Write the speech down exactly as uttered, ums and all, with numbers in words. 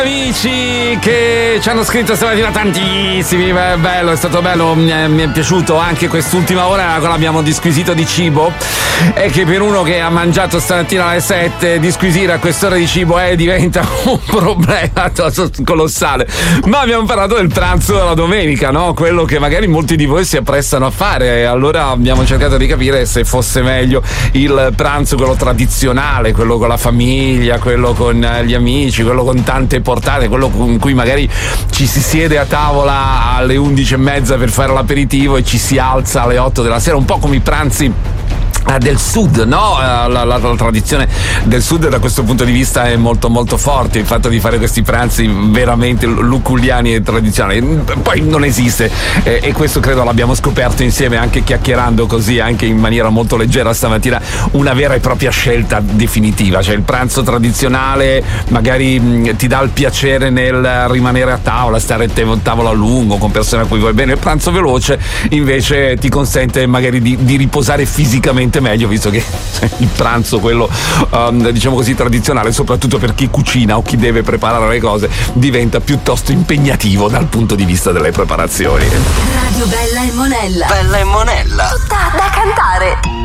Amici che ci hanno scritto stamattina tantissimi, è bello, è stato bello, mi è, mi è piaciuto anche quest'ultima ora nella quale abbiamo disquisito di cibo, e che per uno che ha mangiato stamattina alle sette disquisire a quest'ora di cibo eh, diventa un problema colossale. Ma abbiamo parlato del pranzo della domenica, no? Quello che magari molti di voi si apprestano a fare, e allora abbiamo cercato di capire se fosse meglio il pranzo, quello tradizionale, quello con la famiglia, quello con gli amici, quello con tante portate, quello con cui magari ci si siede a tavola alle undici e mezza per fare l'aperitivo e ci si alza alle otto della sera, un po' come i pranzi del sud, no? La, la, la tradizione del sud da questo punto di vista è molto molto forte, il fatto di fare questi pranzi veramente luculliani e tradizionali poi non esiste, eh, e questo credo l'abbiamo scoperto insieme, anche chiacchierando così, anche in maniera molto leggera stamattina, una vera e propria scelta definitiva. Cioè il pranzo tradizionale magari mh, ti dà il piacere nel rimanere a tavola, stare a tavola a lungo con persone a cui vuoi bene. Il pranzo veloce invece ti consente magari di, di riposare fisicamente meglio, visto che il pranzo, quello um, diciamo così tradizionale, soprattutto per chi cucina o chi deve preparare le cose, diventa piuttosto impegnativo dal punto di vista delle preparazioni. Radio Bella e Monella. Bella e Monella. Tutta da cantare.